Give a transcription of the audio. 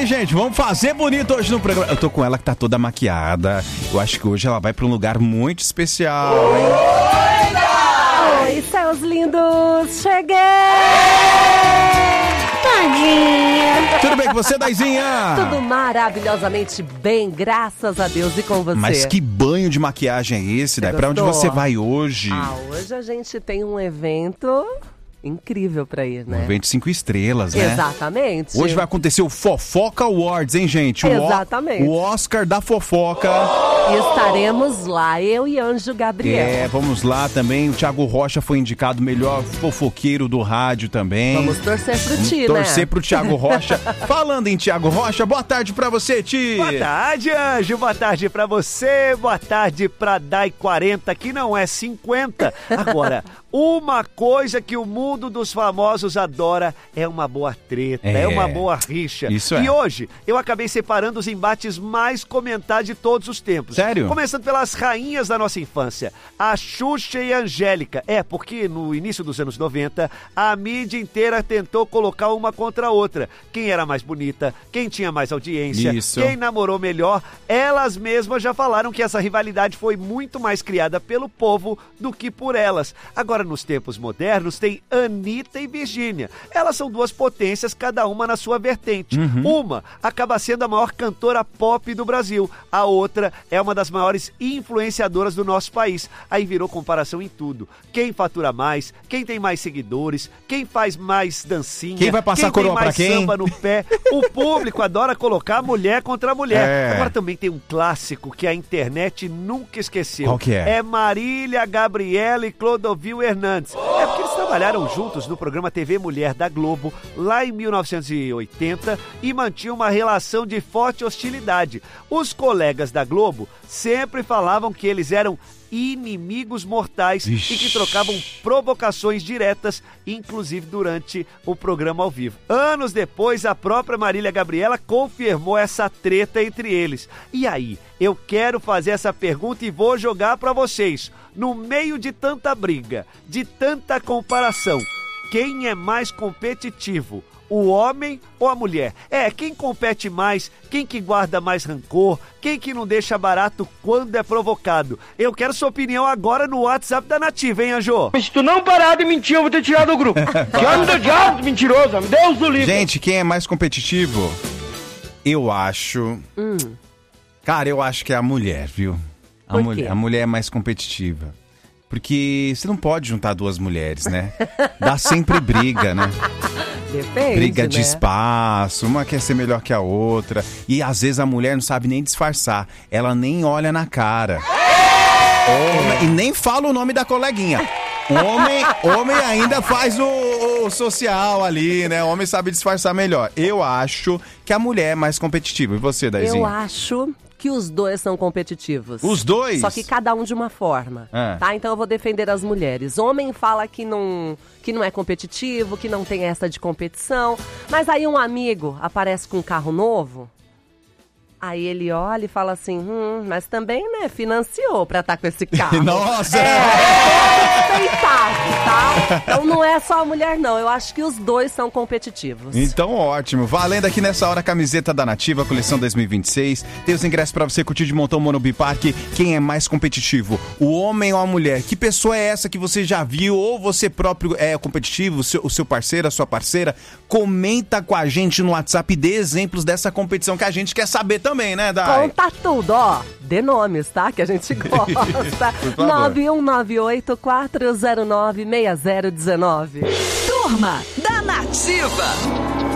hein, gente? Vamos fazer bonito hoje no programa. Eu tô com ela que tá toda maquiada. Eu acho que hoje ela vai pra um lugar muito especial, hein? Oi, céus lindos! Cheguei! Tadinha. Tudo bem com você, Daizinha? Tudo maravilhosamente bem, graças a Deus. E com você? Mas que banho de maquiagem é esse, Dai? Pra onde você vai hoje? Hoje a gente tem um evento incrível pra ir, né? Um evento 5 estrelas, né? Exatamente. Hoje vai acontecer o Fofoca Awards, hein, gente? Exatamente. O Oscar da fofoca. E estaremos lá, eu e Anjo Gabriel. Vamos lá também. O Thiago Rocha foi indicado melhor fofoqueiro do rádio também. Vamos torcer pro Ti, né? Torcer pro Thiago Rocha. Falando em Thiago Rocha, boa tarde pra você, Ti. Boa tarde, Anjo. Boa tarde pra você. Boa tarde pra Dai 40, que não é 50. Agora, uma coisa que o mundo dos famosos adora é uma boa treta, é uma boa rixa. Isso é. E hoje eu acabei separando os embates mais comentados de todos os tempos. Sério? Começando pelas rainhas da nossa infância, a Xuxa e a Angélica. Porque no início dos anos 90, a mídia inteira tentou colocar uma contra a outra. Quem era mais bonita, quem tinha mais audiência, quem namorou melhor. Elas mesmas já falaram que essa rivalidade foi muito mais criada pelo povo do que por elas. Agora, nos tempos modernos, tem Anitta e Virgínia. Elas são duas potências, cada uma na sua vertente. Uma acaba sendo a maior cantora pop do Brasil. A outra é uma das maiores influenciadoras do nosso país. Aí virou comparação em tudo. Quem fatura mais, quem tem mais seguidores, quem faz mais dancinha, quem vai passar coroa pra quem? Samba no pé. O público adora colocar mulher contra mulher. Agora também tem um clássico que a internet nunca esqueceu. Qual que é? É Marília Gabriela e Clodovil Hernandes. Porque eles trabalharam juntos no programa TV Mulher da Globo, lá em 1980, e mantinham uma relação de forte hostilidade. Os colegas da Globo sempre falavam que eles eram inimigos mortais e que trocavam provocações diretas, inclusive durante o programa ao vivo. Anos depois, a própria Marília Gabriela confirmou essa treta entre eles. E aí, eu quero fazer essa pergunta e vou jogar pra vocês. No meio de tanta briga, de tanta comparação, quem é mais competitivo? O homem ou a mulher? Quem compete mais, quem que guarda mais rancor, quem que não deixa barato quando é provocado? Eu quero sua opinião agora no WhatsApp da Nativa, hein, Anjô? Se tu não parar de mentir, eu vou te tirar do grupo. Diabo, mentiroso, Deus do livro. Gente, quem é mais competitivo? Eu acho... Cara, eu acho que é a mulher, viu? A mulher é mais competitiva. Porque você não pode juntar duas mulheres, né? Dá sempre briga, né? Depende, briga de né? espaço, uma quer ser melhor que a outra. E às vezes a mulher não sabe nem disfarçar. Ela nem olha na cara. E nem fala o nome da coleguinha. Homem ainda faz o social ali, né? O homem sabe disfarçar melhor. Eu acho que a mulher é mais competitiva. E você, Daizinha? Eu acho que os dois são competitivos. Os dois? Só que cada um de uma forma, tá? Então eu vou defender as mulheres. Homem fala que não é competitivo, que não tem essa de competição. Mas aí um amigo aparece com um carro novo, aí ele olha e fala assim, mas também, né, financiou pra estar com esse carro. Nossa! Respeitável, tá? Então não é só a mulher, não. Eu acho que os dois são competitivos. Então, ótimo. Valendo aqui nessa hora a camiseta da Nativa, coleção 2026. Tem os ingressos pra você curtir de montão Morumbi Park. Quem é mais competitivo? O homem ou a mulher? Que pessoa é essa que você já viu? Ou você próprio é competitivo? O seu parceiro, a sua parceira? Comenta com a gente no WhatsApp e dê exemplos dessa competição que a gente quer saber também, né, Dai? Conta tudo, ó. Dê nomes, tá? Que a gente gosta. 9198-409-6019. Turma da Nativa.